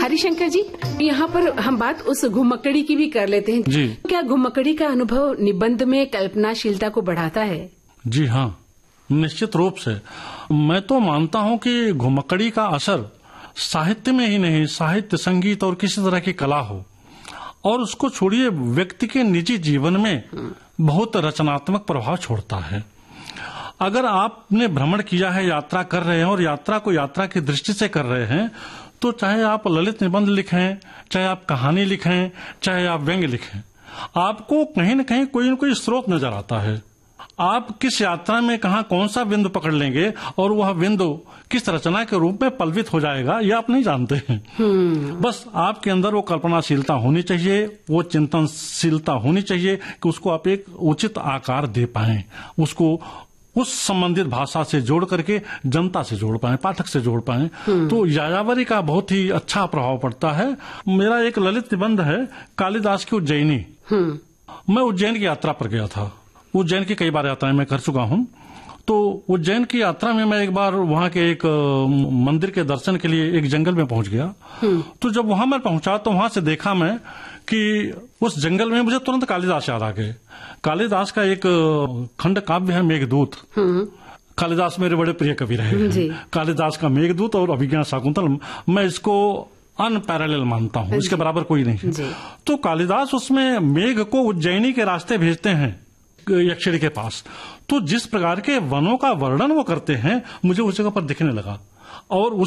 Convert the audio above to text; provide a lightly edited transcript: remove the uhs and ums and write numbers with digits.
हरिशंकर जी, यहाँ पर हम बात उस घुमक्कड़ी की भी कर लेते हैं जी। क्या घुमक्कड़ी का अनुभव निबंध में कल्पनाशीलता को बढ़ाता है? जी हाँ, निश्चित रूप से। मैं तो मानता हूँ कि घुमक्कड़ी का असर साहित्य में ही नहीं, साहित्य, संगीत और किसी तरह की कला हो, और उसको छोड़िए व्यक्ति के निजी जीवन में बहुत रचनात्मक प्रभाव छोड़ता है। अगर आपने भ्रमण किया है, यात्रा कर रहे हैं और यात्रा को यात्रा की दृष्टि से कर रहे हैं, तो चाहे आप ललित निबंध लिखें, चाहे आप कहानी लिखें, चाहे आप व्यंग्य लिखें, आपको कहीं न कहीं कोई न कोई स्रोत नजर आता है। आप किस यात्रा में कहाँ कौन सा बिंदु पकड़ लेंगे और वह बिंदु किस रचना के रूप में पल्वित हो जाएगा, ये आप नहीं जानते हैं। बस आपके अंदर वो कल्पनाशीलता होनी चाहिए, वो चिंतनशीलता होनी चाहिए कि उसको आप एक उचित आकार दे पाएं, उसको उस संबंधित भाषा से जोड़ करके जनता से जोड़ पाएं, पाठक से जोड़ पाएं। तो यायावरी का बहुत ही अच्छा प्रभाव पड़ता है। मेरा एक ललित निबंध है कालिदास की उज्जैनी। मैं उज्जैन की यात्रा पर गया था। उज्जैन की कई बार यात्राएं मैं कर चुका हूं। तो उज्जैन की यात्रा में मैं एक बार वहां के एक मंदिर के दर्शन के लिए एक जंगल में पहुंच गया। तो जब वहां मैं पहुंचा तो वहां से देखा मैं कि उस जंगल में मुझे तुरंत कालिदास याद आ गए। कालिदास का एक खंड काव्य है मेघदूत। कालिदास मेरे बड़े प्रिय कवि रहे हैं। कालिदास का मेघदूत और अभिज्ञान शाकुंतलम, मैं इसको अनपैरेलल मानता हूँ, इसके बराबर कोई नहीं। तो कालिदास उसमें मेघ को उज्जैनी के रास्ते भेजते हैं यक्षिणी के पास। तो जिस प्रकार के वनों का वर्णन वो करते हैं, मुझे उस जगह पर दिखने लगा। और